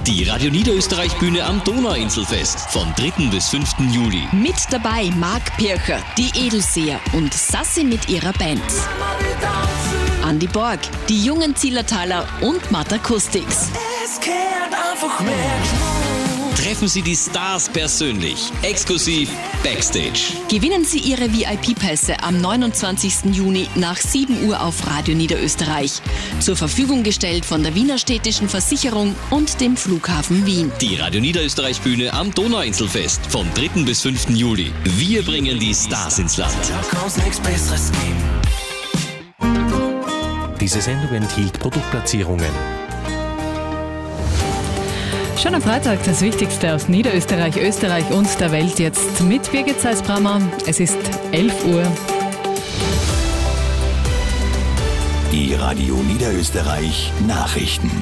Die Radio Niederösterreich-Bühne am Donauinselfest vom 3. bis 5. Juli. Mit dabei Marc Pircher, die Edelseher und Sassi mit ihrer Band. Andi Borg, die jungen Zillertaler und Matt Acoustics. Es kehrt einfach mehr. Treffen Sie die Stars persönlich, exklusiv Backstage. Gewinnen Sie Ihre VIP-Pässe am 29. Juni nach 7 Uhr auf Radio Niederösterreich. Zur Verfügung gestellt von der Wiener Städtischen Versicherung und dem Flughafen Wien. Die Radio Niederösterreich-Bühne am Donauinselfest vom 3. bis 5. Juli. Wir bringen die Stars ins Land. Da kann's nichts Besseres geben. Diese Sendung enthielt Produktplatzierungen. Schon am Freitag das Wichtigste aus Niederösterreich, Österreich und der Welt jetzt mit Birgit Seisbrammer. Es ist 11 Uhr. Die Radio Niederösterreich Nachrichten.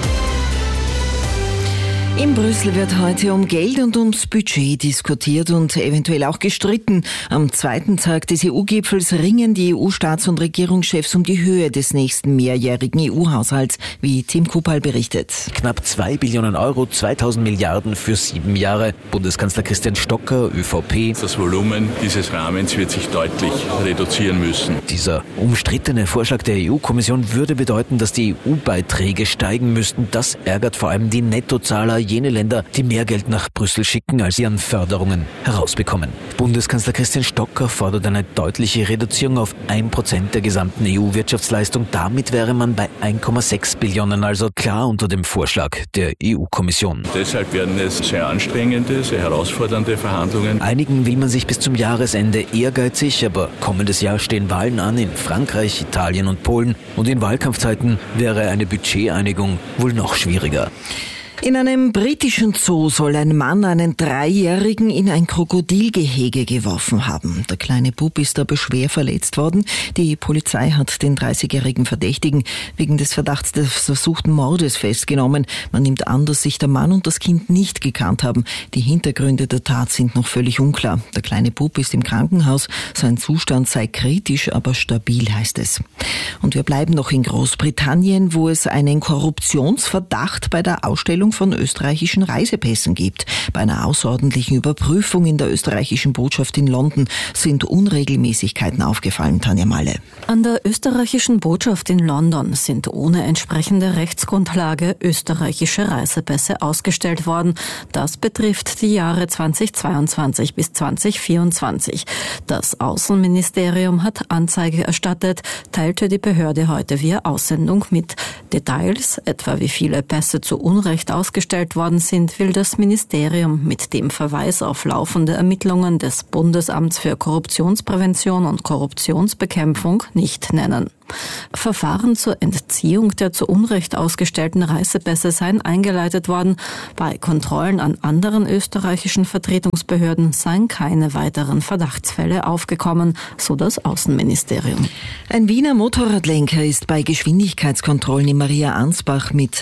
In Brüssel wird heute um Geld und ums Budget diskutiert und eventuell auch gestritten. Am zweiten Tag des EU-Gipfels ringen die EU-Staats- und Regierungschefs um die Höhe des nächsten mehrjährigen EU-Haushalts, wie Tim Kupal berichtet. Knapp 2 Billionen Euro, 2000 Milliarden für 7 Jahre. Bundeskanzler Christian Stocker, ÖVP. Das Volumen dieses Rahmens wird sich deutlich reduzieren müssen. Dieser umstrittene Vorschlag der EU-Kommission würde bedeuten, dass die EU-Beiträge steigen müssten. Das ärgert vor allem die Nettozahler, jene Länder, die mehr Geld nach Brüssel schicken, als sie an Förderungen herausbekommen. Bundeskanzler Christian Stocker fordert eine deutliche Reduzierung auf 1% der gesamten EU-Wirtschaftsleistung. Damit wäre man bei 1,6 Billionen, also klar unter dem Vorschlag der EU-Kommission. Deshalb werden es sehr anstrengende, sehr herausfordernde Verhandlungen. Einigen will man sich bis zum Jahresende ehrgeizig, aber kommendes Jahr stehen Wahlen an in Frankreich, Italien und Polen. Und in Wahlkampfzeiten wäre eine Budgeteinigung wohl noch schwieriger. In einem britischen Zoo soll ein Mann einen 3-Jährigen in ein Krokodilgehege geworfen haben. Der kleine Bub ist aber schwer verletzt worden. Die Polizei hat den 30-jährigen Verdächtigen wegen des Verdachts des versuchten Mordes festgenommen. Man nimmt an, dass sich der Mann und das Kind nicht gekannt haben. Die Hintergründe der Tat sind noch völlig unklar. Der kleine Bub ist im Krankenhaus. Sein Zustand sei kritisch, aber stabil, heißt es. Und wir bleiben noch in Großbritannien, wo es einen Korruptionsverdacht bei der Ausstellung von österreichischen Reisepässen gibt. Bei einer außerordentlichen Überprüfung in der österreichischen Botschaft in London sind Unregelmäßigkeiten aufgefallen, Tanja Malle. An der österreichischen Botschaft in London sind ohne entsprechende Rechtsgrundlage österreichische Reisepässe ausgestellt worden. Das betrifft die Jahre 2022 bis 2024. Das Außenministerium hat Anzeige erstattet, teilte die Behörde heute via Aussendung mit. Details, etwa wie viele Pässe zu Unrecht ausgestellt worden sind, will das Ministerium mit dem Verweis auf laufende Ermittlungen des Bundesamts für Korruptionsprävention und Korruptionsbekämpfung nicht nennen. Verfahren zur Entziehung der zu Unrecht ausgestellten Reisepässe seien eingeleitet worden. Bei Kontrollen an anderen österreichischen Vertretungsbehörden seien keine weiteren Verdachtsfälle aufgekommen, so das Außenministerium. Ein Wiener Motorradlenker ist bei Geschwindigkeitskontrollen in Maria Ansbach mit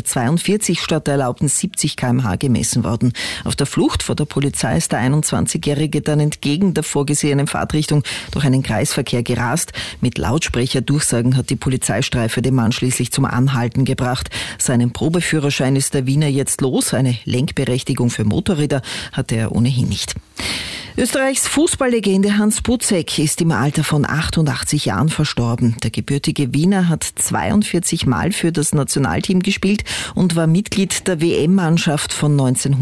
142 statt der erlaubten 70 km/h gemessen worden. Auf der Flucht vor der Polizei ist der 21-Jährige dann entgegen der vorgesehenen Fahrtrichtung durch einen Kreisverkehr gerast. Mit Lautsprecherdurchsagen hat die Polizeistreife den Mann schließlich zum Anhalten gebracht. Seinen Probeführerschein ist der Wiener jetzt los. Eine Lenkberechtigung für Motorräder hat er ohnehin nicht. Österreichs Fußballlegende Hans Butzek ist im Alter von 88 Jahren verstorben. Der gebürtige Wiener hat 42 Mal für das Nationalteam gespielt und war Mitglied der WM-Mannschaft von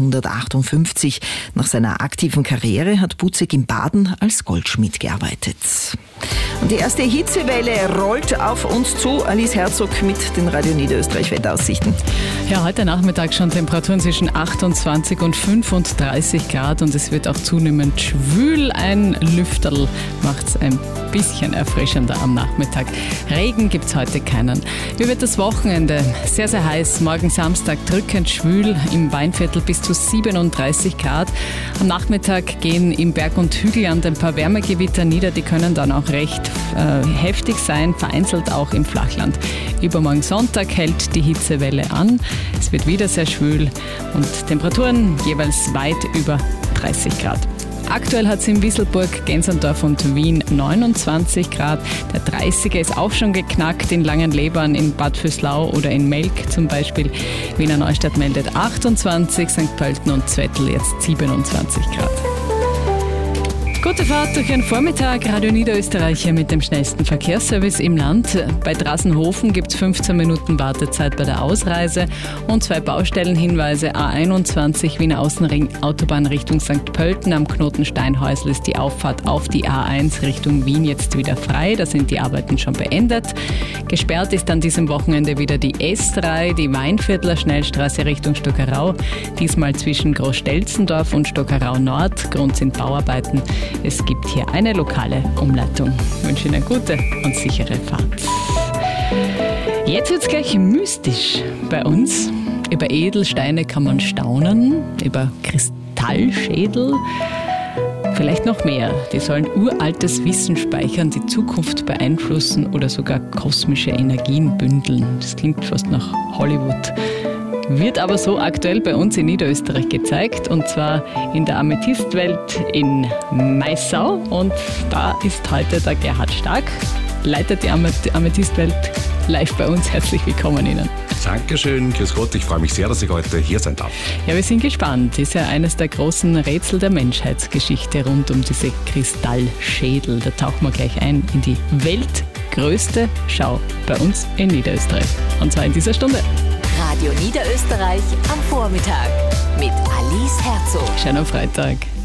1958. Nach seiner aktiven Karriere hat Butzek in Baden als Goldschmied gearbeitet. Und die erste Hitzewelle rollt auf uns zu. Alice Herzog mit den Radio Niederösterreich Wetteraussichten. Ja, heute Nachmittag schon Temperaturen zwischen 28 und 35 Grad und es wird auch zunehmend schwül. Ein Lüfterl macht es ein bisschen erfrischender am Nachmittag. Regen gibt es heute keinen. Wie wird das Wochenende? Sehr, sehr heiß. Morgen Samstag drückend schwül, im Weinviertel bis zu 37 Grad. Am Nachmittag gehen im Berg- und Hügelland ein paar Wärmegewitter nieder. Die können dann auch recht heftig sein, vereinzelt auch im Flachland. Übermorgen Sonntag hält die Hitzewelle an. Es wird wieder sehr schwül und Temperaturen jeweils weit über 30 Grad. Aktuell hat es in Wisselburg, Gensendorf und Wien 29 Grad. Der 30er ist auch schon geknackt in Langenlebern, in Bad Vöslau oder in Melk zum Beispiel. Wiener Neustadt meldet 28, St. Pölten und Zwettl jetzt 27 Grad. Gute Fahrt durch den Vormittag. Radio Niederösterreich hier mit dem schnellsten Verkehrsservice im Land. Bei Drassenhofen gibt es 15 Minuten Wartezeit bei der Ausreise und 2 Baustellenhinweise. A21 Wiener Außenring, Autobahn Richtung St. Pölten. Am Knoten Steinhäusl ist die Auffahrt auf die A1 Richtung Wien jetzt wieder frei. Da sind die Arbeiten schon beendet. Gesperrt ist an diesem Wochenende wieder die S3, die Weinviertler Schnellstraße Richtung Stockerau. Diesmal zwischen Großstelzendorf und Stockerau Nord. Grund sind Bauarbeiten. Es gibt hier eine lokale Umleitung. Ich wünsche Ihnen eine gute und sichere Fahrt. Jetzt wird es gleich mystisch bei uns. Über Edelsteine kann man staunen, über Kristallschädel, vielleicht noch mehr. Die sollen uraltes Wissen speichern, die Zukunft beeinflussen oder sogar kosmische Energien bündeln. Das klingt fast nach Hollywood. Wird aber so aktuell bei uns in Niederösterreich gezeigt, und zwar in der Amethystwelt in Maisau. Und da ist heute der Gerhard Stark, leitet die Amethystwelt live bei uns. Herzlich willkommen Ihnen. Dankeschön, grüß Gott, ich freue mich sehr, dass ich heute hier sein darf. Ja, wir sind gespannt. Ist ja eines der großen Rätsel der Menschheitsgeschichte rund um diese Kristallschädel. Da tauchen wir gleich ein in die weltgrößte Schau bei uns in Niederösterreich. Und zwar in dieser Stunde. Radio Niederösterreich am Vormittag mit Alice Herzog. Schönen Freitag.